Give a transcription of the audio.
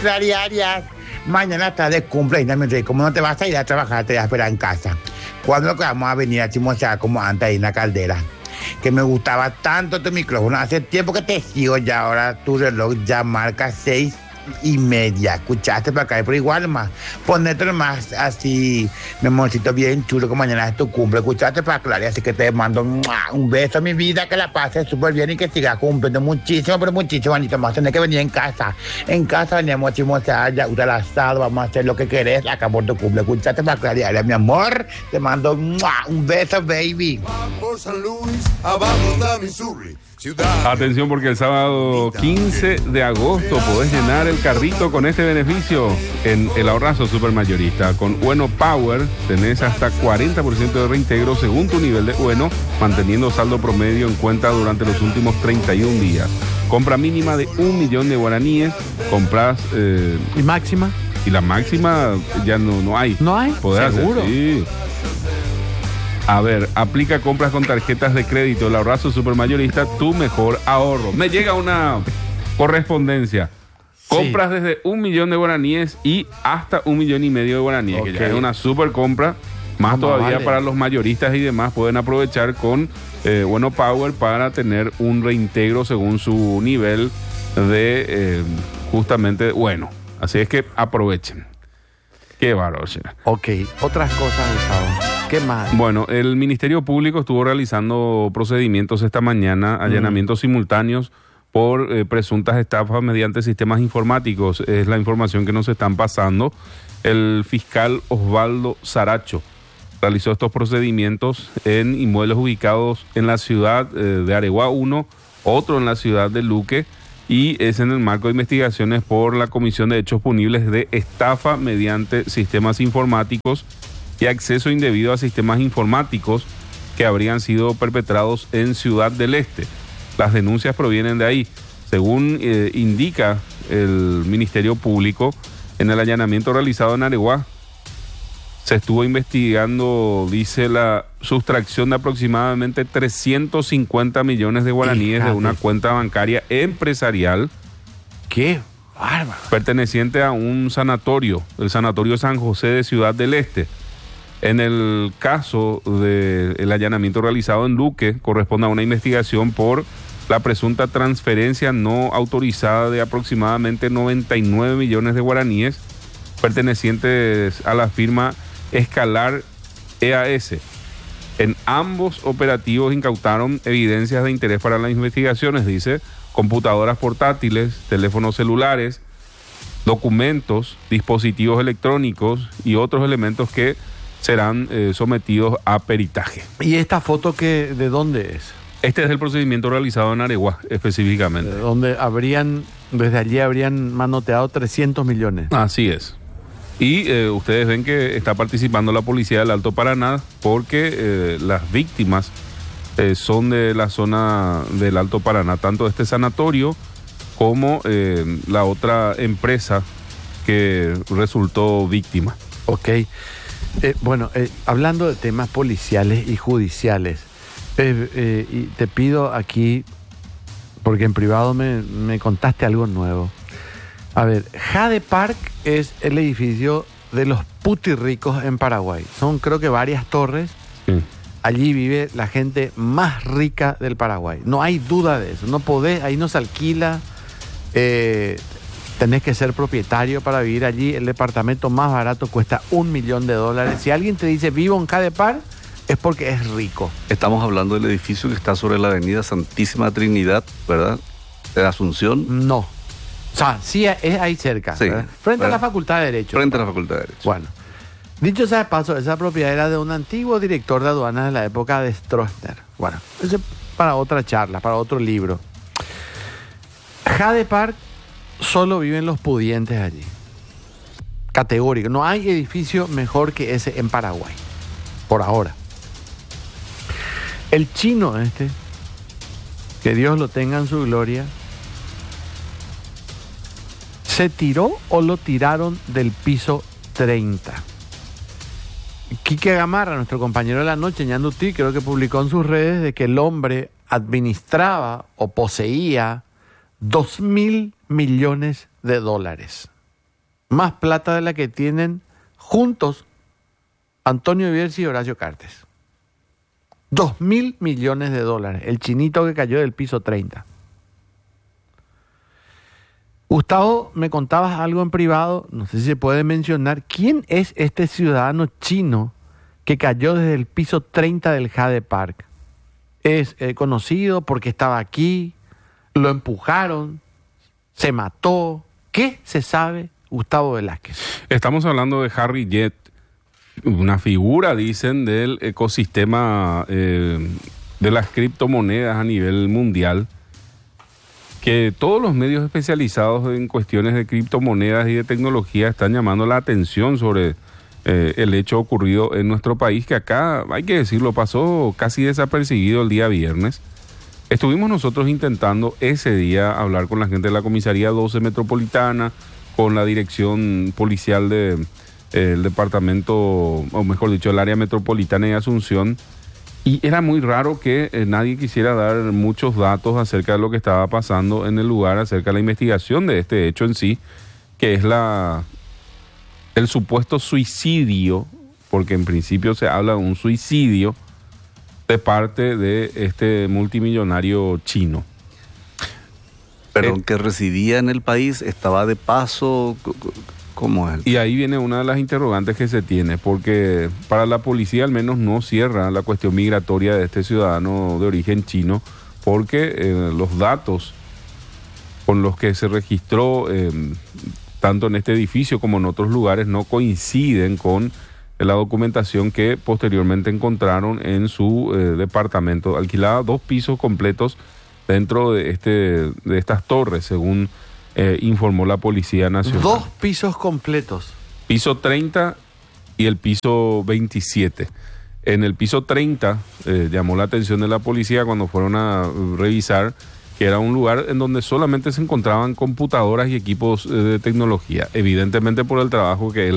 Arias. Mañana está de cumpleaños, mi rey. Como no te vas a ir a trabajar, te vas a esperar en casa. ¿Cuándo que vamos a venir a chismosear como antes ahí en la caldera? Que me gustaba tanto tu micrófono. Hace tiempo que te sigo ya. Ahora tu reloj ya marca 6:30. Escuchaste para acá, pero igual más. Ponete más así, mi amorcito, bien chulo, que mañana es tu cumple. Escuchaste para Clara, así que te mando un beso a mi vida, que la pases súper bien y que sigas cumpliendo muchísimo, pero muchísimo, Anita. Vamos a tener que venir en casa. En casa veníamos a chismosear, ya usa el asado, vamos a hacer lo que querés acá por tu cumple. Escuchaste para Clara, mi amor. Te mando un beso, baby. Por San Luis, abajo está Missouri. Atención, porque el sábado 15 de agosto podés llenar el carrito con este beneficio en el ahorrazo supermayorista. Con Ueno Power tenés hasta 40% de reintegro según tu nivel de Ueno, manteniendo saldo promedio en cuenta durante los últimos 31 días. Compra mínima de 1 millón de guaraníes, compras... ¿Y máxima? Y la máxima ya no hay. ¿No hay? Podés ¿Seguro? Hacer, sí. A ver, aplica compras con tarjetas de crédito. El ahorrazo supermayorista, tu mejor ahorro. Me llega una correspondencia. Compras desde 1 millón de guaraníes y hasta 1,5 millones de guaraníes, que ya es una super compra. Más todavía vale. Para los mayoristas y demás pueden aprovechar con Ueno Power para tener un reintegro según su nivel de justamente bueno. Así es que aprovechen. Qué bárbaro. Ok, otras cosas, Gustavo. ¿Qué más? Bueno, el Ministerio Público estuvo realizando procedimientos esta mañana, allanamientos simultáneos por presuntas estafas mediante sistemas informáticos. Es la información que nos están pasando. El fiscal Osvaldo Saracho realizó estos procedimientos en inmuebles ubicados en la ciudad de Areguá 1, otro en la ciudad de Luque, y es en el marco de investigaciones por la Comisión de Hechos Punibles de Estafa mediante sistemas informáticos y acceso indebido a sistemas informáticos que habrían sido perpetrados en Ciudad del Este. Las denuncias provienen de ahí. Según indica el Ministerio Público, en el allanamiento realizado en Areguá, se estuvo investigando, dice, la sustracción de aproximadamente 350 millones de guaraníes de una cuenta bancaria empresarial. ¡Qué bárbaro! Perteneciente a un sanatorio, el Sanatorio San José de Ciudad del Este. En el caso del allanamiento realizado en Luque, corresponde a una investigación por la presunta transferencia no autorizada de aproximadamente 99 millones de guaraníes pertenecientes a la firma Escalar EAS. En ambos operativos incautaron evidencias de interés para las investigaciones, dice, computadoras portátiles, teléfonos celulares, documentos, dispositivos electrónicos y otros elementos que serán sometidos a peritaje. ¿Y esta foto de dónde es? Este es el procedimiento realizado en Areguá, específicamente. Donde desde allí habrían manoteado 300 millones. Así es. Y ustedes ven que está participando la policía del Alto Paraná porque las víctimas son de la zona del Alto Paraná, tanto de este sanatorio como la otra empresa que resultó víctima. Ok. Hablando de temas policiales y judiciales, y te pido aquí, porque en privado me contaste algo nuevo. A ver, Jade Park es el edificio de los putirricos en Paraguay. Son, creo que, varias torres. Sí. Allí vive la gente más rica del Paraguay. No hay duda de eso. No podés, ahí no se alquila. Tenés que ser propietario para vivir allí. El departamento más barato cuesta $1 millón. Si alguien te dice vivo en Jade Park, es porque es rico. Estamos hablando del edificio que está sobre la avenida Santísima Trinidad, ¿verdad? De Asunción. No. O sea, sí es ahí cerca. Sí, frente a la Facultad de Derecho. Frente a la Facultad de Derecho. Bueno, dicho sea de paso, esa propiedad era de un antiguo director de aduanas de la época de Stroessner. Bueno, eso es para otra charla, para otro libro. Jade Park solo viven los pudientes allí. Categórico. No hay edificio mejor que ese en Paraguay. Por ahora. El chino que Dios lo tenga en su gloria, ¿se tiró o lo tiraron del piso 30? Quique Gamarra, nuestro compañero de la noche, Ñandutí, creo que publicó en sus redes de que el hombre administraba o poseía $2,000 millones. más plata de la que tienen juntos Antonio Bielsa y Horacio Cartes. 2.000 millones de dólares. El chinito que cayó del piso 30. Gustavo, me contabas algo en privado, no sé si se puede mencionar. ¿Quién es este ciudadano chino que cayó desde el piso 30 del Jade Park? ¿Es conocido porque estaba aquí? ¿Lo empujaron? ¿Se mató? ¿Qué se sabe, Gustavo Velázquez? Estamos hablando de Harry Jett, una figura, dicen, del ecosistema de las criptomonedas a nivel mundial, que todos los medios especializados en cuestiones de criptomonedas y de tecnología están llamando la atención sobre el hecho ocurrido en nuestro país, que acá, hay que decirlo, pasó casi desapercibido el día viernes. Estuvimos nosotros intentando ese día hablar con la gente de la Comisaría 12 Metropolitana, con la dirección policial del departamento, o mejor dicho, el área metropolitana de Asunción, y era muy raro que nadie quisiera dar muchos datos acerca de lo que estaba pasando en el lugar, acerca de la investigación de este hecho en sí, que es el supuesto suicidio, porque en principio se habla de un suicidio de parte de este multimillonario chino. Pero que residía en el país, estaba de paso, ¿cómo es? Y ahí viene una de las interrogantes que se tiene, porque para la policía al menos no cierra la cuestión migratoria de este ciudadano de origen chino, porque los datos con los que se registró tanto en este edificio como en otros lugares no coinciden con la documentación que posteriormente encontraron en su departamento. Alquilaba 2 pisos completos dentro de estas torres, según informó la Policía Nacional. 2 pisos completos. Piso 30 y el piso 27. En el piso 30 llamó la atención de la policía cuando fueron a revisar que era un lugar en donde solamente se encontraban computadoras y equipos de tecnología, evidentemente por el trabajo que él